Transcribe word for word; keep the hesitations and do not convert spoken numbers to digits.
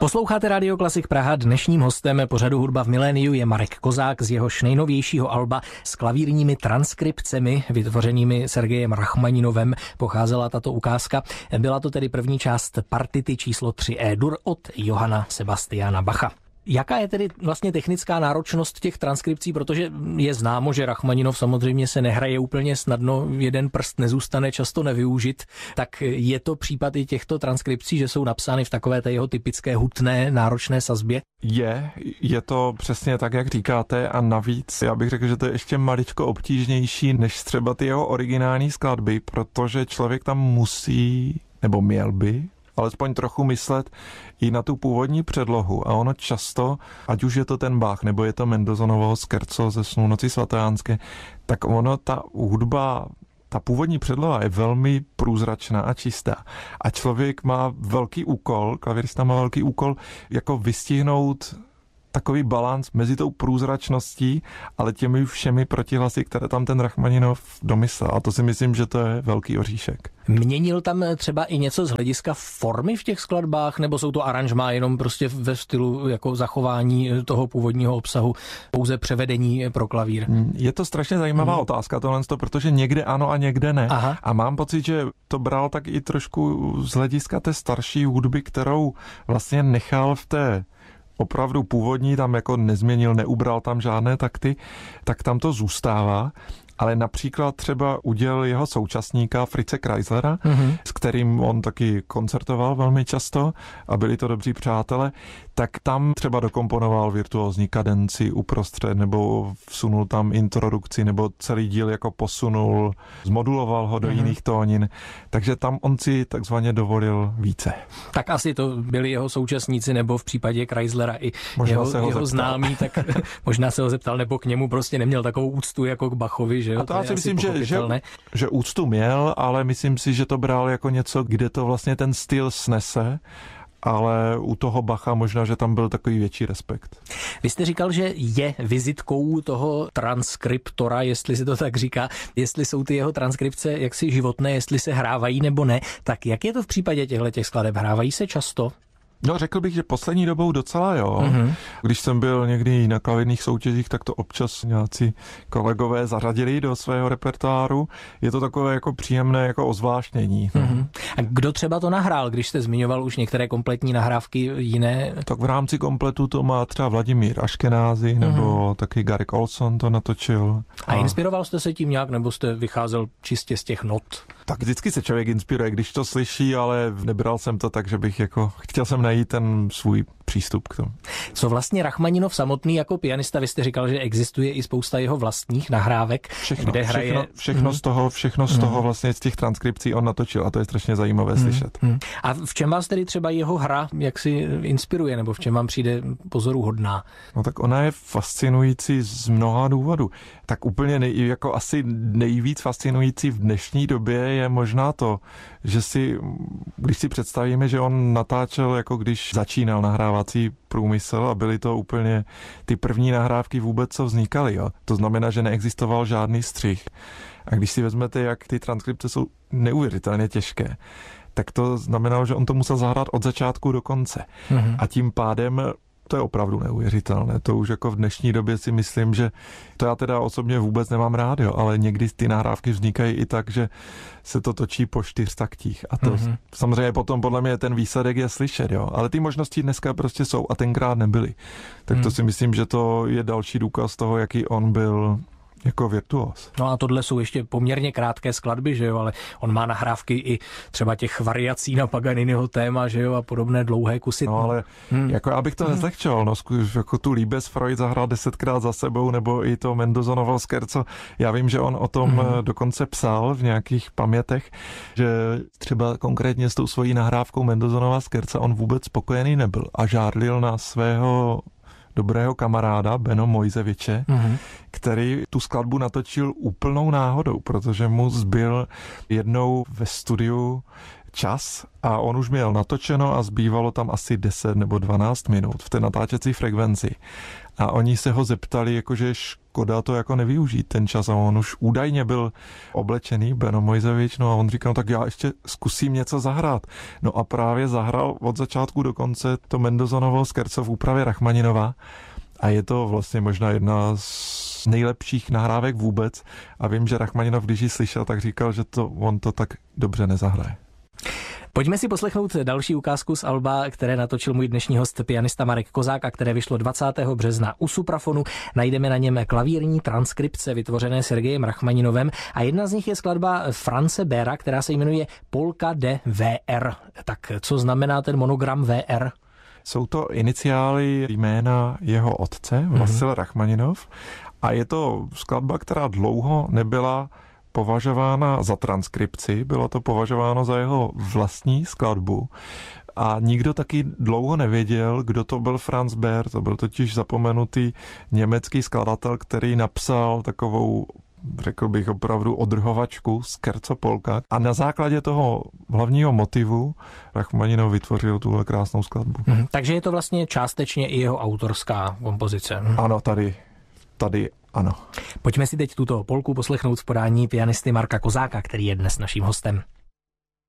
Posloucháte Radio Klasik Praha. Dnešním hostem pořadu Hudba v miléniu je Marek Kozák z jeho nejnovějšího alba s klavírními transkripcemi vytvořenými Sergejem Rachmaninovem. Pocházela tato ukázka. Byla to tedy první část partity číslo tři E-dur od Johanna Sebastiana Bacha. Jaká je tedy vlastně technická náročnost těch transkripcí, protože je známo, že Rachmaninov samozřejmě se nehraje úplně snadno, jeden prst nezůstane často nevyužit, tak je to případ i těchto transkripcí, že jsou napsány v takové té jeho typické hutné, náročné sazbě? Je, je to přesně tak, jak říkáte, a navíc já bych řekl, že to je ještě maličko obtížnější než třeba ty jeho originální skladby, protože člověk tam musí, nebo měl by, alespoň trochu myslet i na tu původní předlohu. A ono často, ať už je to ten Bach, nebo je to Mendelssohnovo scherzo ze Snů noci svatého, tak ono, ta hudba, ta původní předloha je velmi průzračná a čistá. A člověk má velký úkol, klavírista má velký úkol, jako vystihnout takový balans mezi tou průzračností, ale těmi všemi protihlasy, které tam ten Rachmaninov domyslel. A to si myslím, že to je velký oříšek. Měnil tam třeba i něco z hlediska formy v těch skladbách, nebo jsou to aranžmá jenom prostě ve stylu jako zachování toho původního obsahu, pouze převedení pro klavír? Je to strašně zajímavá hmm. otázka tohle, protože někde ano a někde ne. Aha. A mám pocit, že to bral tak i trošku z hlediska té starší hudby, kterou vlastně nechal v té opravdu původní, tam jako nezměnil, neubral tam žádné takty, tak tam to zůstává. Ale například třeba udělal jeho současníka Fritze Kreislera, mm-hmm. s kterým on taky koncertoval velmi často a byli to dobří přátelé, tak tam třeba dokomponoval virtuózní kadenci uprostřed, nebo vsunul tam introdukci, nebo celý díl jako posunul, zmoduloval ho do mm-hmm. jiných tónin. Takže tam on si takzvaně dovolil více. Tak asi to byli jeho současníci, nebo v případě Kreislera i možná jeho, jeho známí, tak možná se ho zeptal, nebo k němu prostě neměl takovou úctu jako k Bachovi, že jo? A to, to já si myslím, že, že, že úctu měl, ale myslím si, že to bral jako něco, kde to vlastně ten styl snese, ale u toho Bacha možná, že tam byl takový větší respekt. Vy jste říkal, že je vizitkou toho transkriptora, jestli se to tak říká, jestli jsou ty jeho transkripce jaksi životné, jestli se hrávají nebo ne, tak jak je to v případě těchto skladeb? Hrávají se často? No, řekl bych, že poslední dobou docela jo. Mm-hmm. Když jsem byl někdy na klavírních soutěžích, tak to občas nějací kolegové zařadili do svého repertoáru. Je to takové jako příjemné jako ozvláštnění. No. Mm-hmm. A kdo třeba to nahrál, když jste zmiňoval už některé kompletní nahrávky jiné? Tak v rámci kompletu to má třeba Vladimír Aškenázy, mm-hmm. nebo taky Garrick Olson to natočil. A, a inspiroval jste se tím nějak, nebo jste vycházel čistě z těch not? Tak vždycky se člověk inspiruje, když to slyší, ale nebral jsem to tak, že bych jako chtěl jsem najít ten svůj přístup k tomu. Co vlastně Rachmaninov samotný jako pianista, vy jste říkal, že existuje i spousta jeho vlastních nahrávek, všechno, kde hraje... Všechno, všechno mm. z toho, všechno z toho vlastně z těch transkripcí on natočil a to je strašně zajímavé mm. slyšet. Mm. A v čem vás tedy třeba jeho hra jak si inspiruje, nebo v čem vám přijde pozoruhodná? No tak ona je fascinující z mnoha důvodů. Tak úplně nej, jako asi nejvíc fascinující v dnešní době je možná to, že si, když si představíme, že on natáčel, jako když začínal nahrávací průmysl a byly to úplně ty první nahrávky vůbec, co vznikaly. Jo. To znamená, že neexistoval žádný střih. A když si vezmete, jak ty transkripce jsou neuvěřitelně těžké, tak to znamenalo, že on to musel zahrát od začátku do konce. Mm-hmm. A tím pádem to je opravdu neuvěřitelné. To už jako v dnešní době si myslím, že to já teda osobně vůbec nemám rád, jo, ale někdy ty nahrávky vznikají i tak, že se to točí po čtyř taktích. A to mm-hmm. samozřejmě potom podle mě ten výsledek je slyšet, jo. Ale ty možnosti dneska prostě jsou a tenkrát nebyly. Tak to mm. si myslím, že to je další důkaz toho, jaký on byl jako virtuos. No a tohle jsou ještě poměrně krátké skladby, že jo, ale on má nahrávky i třeba těch variací na Paganiniho téma, že jo, a podobné dlouhé kusy. No ale hmm. jako já bych to hmm. nezlehčoval, no jako tu Liebesfreude zahrál desetkrát za sebou, nebo i to Mendelssohnovo scherzo. Já vím, že on o tom hmm. dokonce psal v nějakých pamětech, že třeba konkrétně s tou svojí nahrávkou Mendelssohnova scherza on vůbec spokojený nebyl a žárlil na svého dobrého kamaráda Beno Mojzeviče, mm-hmm. který tu skladbu natočil úplnou náhodou, protože mu zbyl jednou ve studiu čas a on už měl natočeno a zbývalo tam asi deset nebo dvanáct minut v té natáčecí frekvenci. A oni se ho zeptali, jakože škoda to jako nevyužít ten čas a on už údajně byl oblečený, Beno Mojževič, no a on říkal, tak já ještě zkusím něco zahrát. No a právě zahrál od začátku do konce to Mendelsohnovo scherzo v úpravě Rachmaninova a je to vlastně možná jedna z nejlepších nahrávek vůbec a vím, že Rachmaninov, když ji slyšel, tak říkal, že to on to tak dobře nezahraje. Pojďme si poslechnout další ukázku z alba, které natočil můj dnešní host, pianista Marek Kozák, a které vyšlo dvacátého března u Suprafonu. Najdeme na něm klavírní transkripce vytvořené Sergejem Rachmaninovem a jedna z nich je skladba Franze Bera, která se jmenuje Polka de V R. Tak co znamená ten monogram V R? Jsou to iniciály jména jeho otce, Vasil mm-hmm. Rachmaninov, a je to skladba, která dlouho nebyla považována za transkripci, bylo to považováno za jeho vlastní skladbu a nikdo taky dlouho nevěděl, kdo to byl Franz Beer, to byl totiž zapomenutý německý skladatel, který napsal takovou, řekl bych opravdu, odrhovačku Scherzo Polka a na základě toho hlavního motivu Rachmaninov vytvořil tuhle krásnou skladbu. Hmm, takže je to vlastně částečně i jeho autorská kompozice. Hmm. Ano, tady, tady ano. Pojďme si teď tuto polku poslechnout v podání pianisty Marka Kozáka, který je dnes naším hostem.